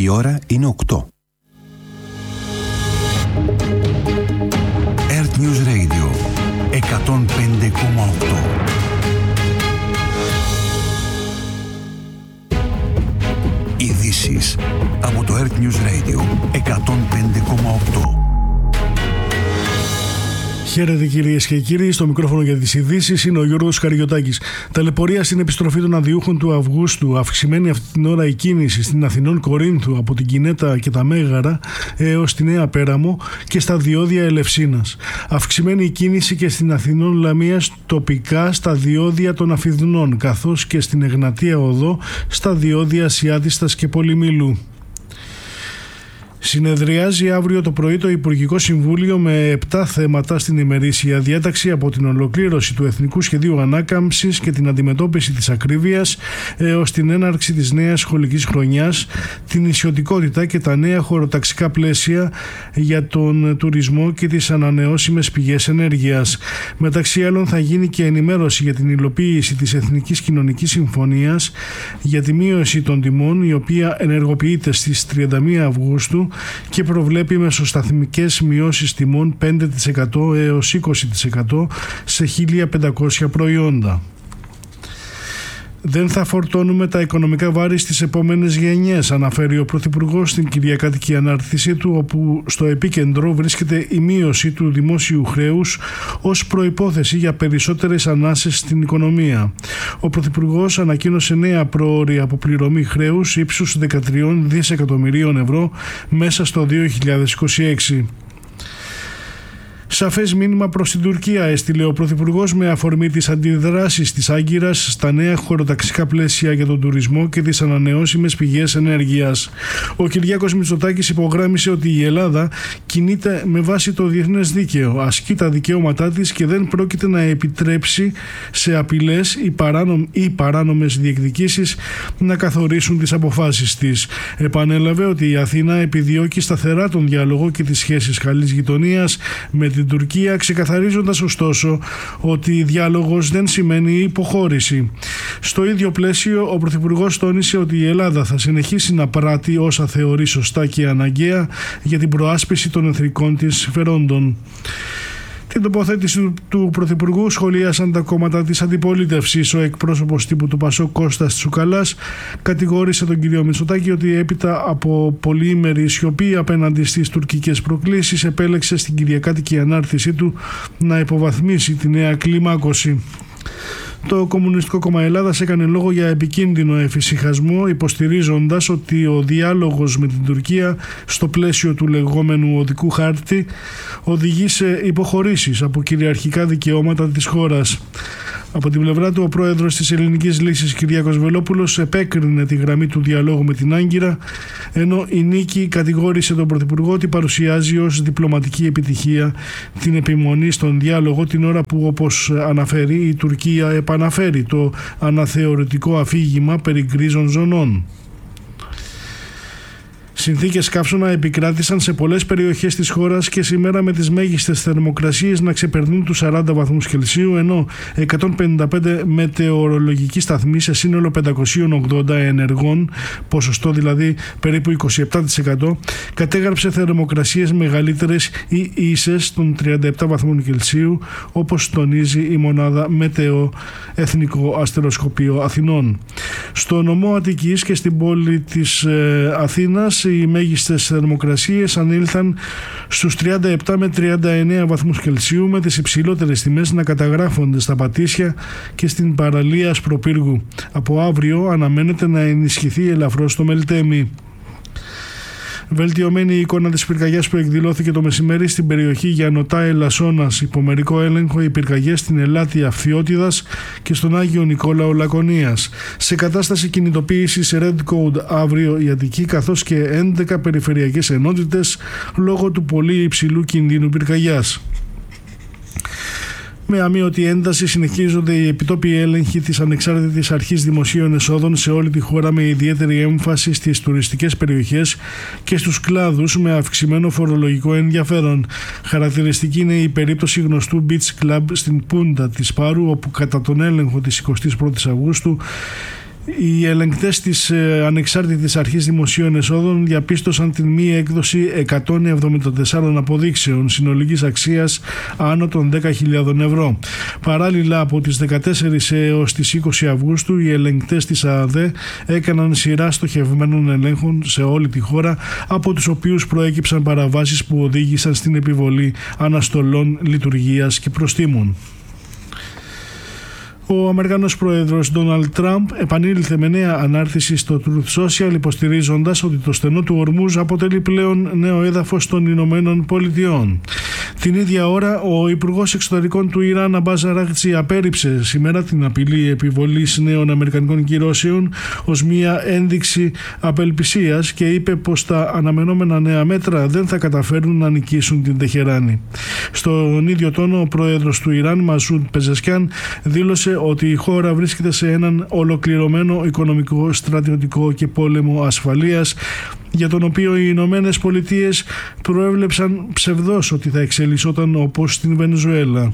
Η ώρα είναι 8. Earth News Radio 105,8. Ειδήσεις από το Earth News Radio 105,8. Χαίρετε κυρίες και κύριοι, στο μικρόφωνο για τις ειδήσεις είναι ο Γιώργος Καριωτάκης. Ταλαιπωρία στην επιστροφή των αδειούχων του Αυγούστου, αυξημένη αυτή την ώρα η κίνηση στην Αθηνών Κορίνθου από την Κινέτα και τα Μέγαρα έως τη Νέα Πέραμο και στα διόδια Ελευσίνας. Αυξημένη η κίνηση και στην Αθηνών Λαμίας τοπικά στα διόδια των Αφιδνών, καθώς και στην Εγνατία Οδό στα διόδια Ασιάτιστας και Πολυμήλου. Συνεδριάζει αύριο το πρωί το Υπουργικό Συμβούλιο με 7 θέματα στην ημερήσια διάταξη, από την ολοκλήρωση του Εθνικού Σχεδίου Ανάκαμψης και την αντιμετώπιση της ακρίβειας έως την έναρξη της νέας σχολικής χρονιάς, την νησιωτικότητα και τα νέα χωροταξικά πλαίσια για τον τουρισμό και τις ανανεώσιμες πηγές ενέργειας. Μεταξύ άλλων θα γίνει και ενημέρωση για την υλοποίηση της Εθνικής Κοινωνικής Συμφωνίας για τη μείωση των τιμών, η οποία ενεργοποιείται στις 31 Αυγούστου και προβλέπει μεσοσταθμικές μειώσεις τιμών 5% έως 20% σε 1.500 προϊόντα. Δεν θα φορτώνουμε τα οικονομικά βάρη στις επόμενες γενιές, αναφέρει ο Πρωθυπουργός στην κυριακάτικη ανάρτησή του, όπου στο επίκεντρο βρίσκεται η μείωση του δημόσιου χρέους ως προϋπόθεση για περισσότερες ανάσες στην οικονομία. Ο Πρωθυπουργός ανακοίνωσε νέα πρόωρη αποπληρωμή χρέους ύψους 13 δισεκατομμυρίων ευρώ μέσα στο 2026. Σαφές μήνυμα προς την Τουρκία έστειλε ο Πρωθυπουργός με αφορμή τις αντιδράσεις της Άγκυρας στα νέα χωροταξικά πλαίσια για τον τουρισμό και τις ανανεώσιμες πηγές ενέργειας. Ο Κυριάκος Μητσοτάκης υπογράμμισε ότι η Ελλάδα κινείται με βάση το διεθνές δίκαιο, ασκεί τα δικαιώματά της και δεν πρόκειται να επιτρέψει σε απειλές ή παράνομες διεκδικήσεις να καθορίσουν τις αποφάσεις της. Επανέλαβε ότι η Αθήνα επιδιώκει σταθερά τον διάλογο και τις σχέσεις καλής γειτονίας με την Τουρκία, ξεκαθαρίζοντας ωστόσο ότι διάλογος δεν σημαίνει υποχώρηση. Στο ίδιο πλαίσιο, ο Πρωθυπουργός τόνισε ότι η Ελλάδα θα συνεχίσει να πράττει όσα θεωρεί σωστά και αναγκαία για την προάσπιση των εθνικών της συμφερόντων. Την τοποθέτηση του Πρωθυπουργού σχολίασαν τα κόμματα της αντιπολίτευσης. Ο εκπρόσωπος τύπου του ΠΑΣΟΚ Κώστας Τσουκαλάς κατηγόρησε τον κύριο Μητσοτάκη ότι έπειτα από πολυήμερη σιωπή απέναντι στις τουρκικές προκλήσεις επέλεξε στην κυριακάτικη ανάρτησή του να υποβαθμίσει τη νέα κλιμάκωση. Το Κομμουνιστικό Κόμμα Ελλάδας έκανε λόγο για επικίνδυνο εφησυχασμό, υποστηρίζοντας ότι ο διάλογος με την Τουρκία στο πλαίσιο του λεγόμενου οδικού χάρτη οδηγεί σε υποχωρήσεις από κυριαρχικά δικαιώματα της χώρας. Από την πλευρά του, ο πρόεδρος της Ελληνικής Λύσης, Κυριάκος Βελόπουλος, επέκρινε τη γραμμή του διαλόγου με την Άγκυρα, ενώ η Νίκη κατηγόρησε τον Πρωθυπουργό ότι παρουσιάζει ως διπλωματική επιτυχία την επιμονή στον διάλογο, την ώρα που, όπως αναφέρει, η Τουρκία επαναφέρει το αναθεωρητικό αφήγημα περί γκρίζων ζωνών. Συνθήκες καύσωνα επικράτησαν σε πολλές περιοχές της χώρας και σήμερα με τις μέγιστες θερμοκρασίες να ξεπερνούν τους 40 βαθμούς Κελσίου, ενώ 155 μετεωρολογικοί σταθμοί σε σύνολο 580 ενεργών, ποσοστό δηλαδή περίπου 27%, κατέγραψε θερμοκρασίες μεγαλύτερες ή ίσες των 37 βαθμών Κελσίου, όπως τονίζει η μονάδα Μετεο Εθνικό Αστεροσκοπείο Αθηνών. Στο νομό Αττικής και στην πόλη της Αθήνας οι μέγιστες θερμοκρασίες ανήλθαν στους 37 με 39 βαθμούς Κελσίου, με τις υψηλότερες τιμές να καταγράφονται στα Πατήσια και στην παραλία Ασπροπύργου. Από αύριο αναμένεται να ενισχυθεί ελαφρώς το Μελτέμι. Βελτιωμένη η εικόνα της πυρκαγιάς που εκδηλώθηκε το μεσημέρι στην περιοχή Γιαννοτά Ελασσόνας, υπό μερικό έλεγχο οι πυρκαγιές στην Ελάτια Φθιώτιδας και στον Άγιο Νικόλαο Λακωνίας. Σε κατάσταση κινητοποίησης Red Code αύριο η Αττική, καθώς και 11 περιφερειακές ενότητες λόγω του πολύ υψηλού κινδύνου πυρκαγιάς. Με αμείωτη ένταση συνεχίζονται οι επιτόπιοι έλεγχοι της Ανεξάρτητης Αρχής Δημοσίων Εσόδων σε όλη τη χώρα, με ιδιαίτερη έμφαση στις τουριστικές περιοχές και στους κλάδους με αυξημένο φορολογικό ενδιαφέρον. Χαρακτηριστική είναι η περίπτωση γνωστού Beach Club στην Πούντα της Πάρου, όπου κατά τον έλεγχο της 21ης Αυγούστου Οι ελεγκτές της Ανεξάρτητης Αρχής Δημοσίων Εσόδων διαπίστωσαν την μη έκδοση 174 αποδείξεων συνολικής αξίας άνω των 10.000 ευρώ. Παράλληλα, από τις 14 έως τις 20 Αυγούστου, οι ελεγκτές της ΑΔΕ έκαναν σειρά στοχευμένων ελέγχων σε όλη τη χώρα, από τους οποίους προέκυψαν παραβάσεις που οδήγησαν στην επιβολή αναστολών λειτουργίας και προστίμων. Ο Αμερικανός πρόεδρος Ντόναλντ Τραμπ επανήλθε με νέα ανάρτηση στο Truth Social, υποστηρίζοντας ότι το στενό του Ορμούζ αποτελεί πλέον νέο έδαφος των Ηνωμένων Πολιτειών. Την ίδια ώρα, ο Υπουργός Εξωτερικών του Ιράν, Αμπάζ Αράγτζι, απέρριψε σήμερα την απειλή επιβολής νέων αμερικανικών κυρώσεων ως μια ένδειξη απελπισίας και είπε πως τα αναμενόμενα νέα μέτρα δεν θα καταφέρουν να νικήσουν την Τεχεράνη. Στον ίδιο τόνο, ο πρόεδρος του Ιράν, Μασούντ Πεζεσκιάν, δήλωσε ότι η χώρα βρίσκεται σε έναν ολοκληρωμένο οικονομικό, στρατιωτικό και πόλεμο ασφαλείας, για τον οποίο οι Ηνωμένες Πολιτείες προέβλεψαν ψευδώς ότι θα εξελισσόταν όπως στην Βενεζουέλα.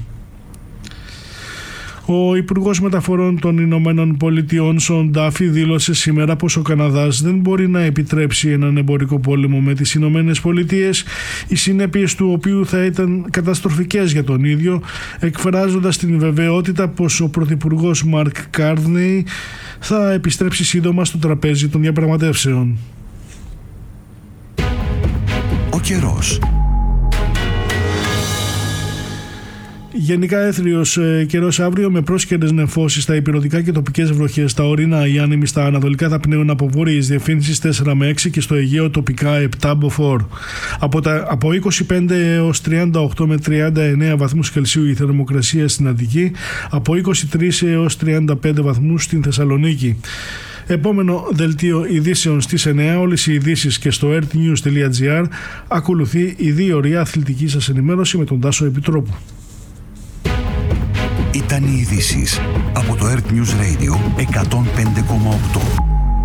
Ο Υπουργός Μεταφορών των Ηνωμένων Πολιτειών, Σον Ντάφι, δήλωσε σήμερα πως ο Καναδάς δεν μπορεί να επιτρέψει έναν εμπορικό πόλεμο με τις Ηνωμένες Πολιτείες, οι συνέπειες του οποίου θα ήταν καταστροφικές για τον ίδιο, εκφράζοντας την βεβαιότητα πως ο Πρωθυπουργός Μαρκ Κάρνεϊ θα επιστρέψει σύντομα στο τραπέζι των διαπραγματεύσεων. Ο καιρός. Γενικά έθριος καιρός αύριο, με πρόσκαιρες νεφώσεις στα ηπειρωτικά και τοπικές βροχές. Στα ορεινά οι άνεμοι στα ανατολικά θα πνέουν από βόρειες διευθύνσεις 4 με 6 και στο Αιγαίο τοπικά 7 μποφόρ. Από 25 έως 38 με 39 βαθμούς Κελσίου η θερμοκρασία στην Αττική, από 23 έως 35 βαθμούς στην Θεσσαλονίκη. Επόμενο δελτίο ειδήσεων στις 9, όλες οι ειδήσεις και στο earthnews.gr. Ακολουθεί η 2ωρη αθλητική σας ενημέρωση με τον Τάσο Επιτρόπου. Ήταν οι ειδήσεις από το Earth News Radio 105,8.